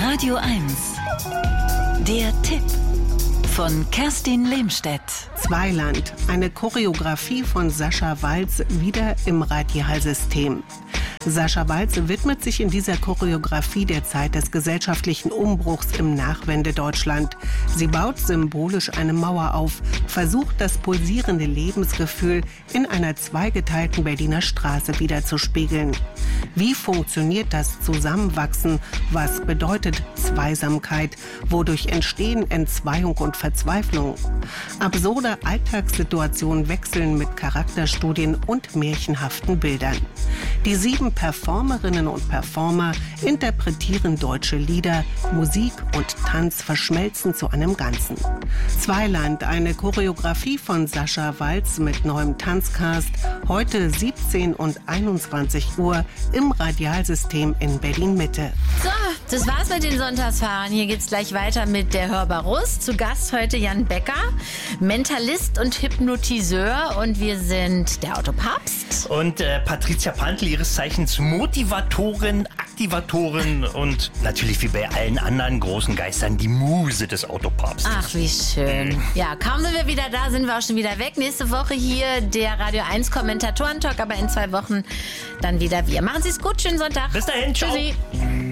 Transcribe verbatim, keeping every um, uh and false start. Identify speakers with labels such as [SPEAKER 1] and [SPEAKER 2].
[SPEAKER 1] Radio eins. Der Tipp von Kerstin Lehmstedt.
[SPEAKER 2] Zweiland, eine Choreografie von Sascha Walz, wieder im Radialsystem. Sascha Walz widmet sich in dieser Choreografie der Zeit des gesellschaftlichen Umbruchs im Nachwende-Deutschland. Sie baut symbolisch eine Mauer auf, versucht das pulsierende Lebensgefühl in einer zweigeteilten Berliner Straße wiederzuspiegeln. Wie funktioniert das Zusammenwachsen? Was bedeutet Zweisamkeit? Wodurch entstehen Entzweiung und Verzweiflung? Absurde Alltagssituationen wechseln mit Charakterstudien und märchenhaften Bildern. Die sieben Performerinnen und Performer interpretieren deutsche Lieder, Musik und Tanz verschmelzen zu einem Ganzen. Zweiland, eine Choreografie von Sascha Walz mit neuem Tanzcast, heute siebzehn und einundzwanzig Uhr im Radialsystem in Berlin-Mitte.
[SPEAKER 3] So, das war's mit den Sonntagsfahrern. Hier geht's gleich weiter mit der Hörbarus. Zu Gast heute Jan Becker, Mentalist und Hypnotiseur. Und wir sind der Autopapst.
[SPEAKER 4] Und äh, Patricia Pantl, ihres Zeichens Motivatorin, Aktivatorin und natürlich wie bei allen anderen großen Geistern die Muse des Autopapstes.
[SPEAKER 3] Ach, wie schön. Ja, kaum sind wir wieder da, sind wir auch schon wieder weg. Nächste Woche hier der Radio eins Kommentatoren-Talk, aber in zwei Wochen dann wieder wir. Machen Sie es gut, schönen Sonntag.
[SPEAKER 4] Bis dahin, ciao.
[SPEAKER 3] Tschüssi.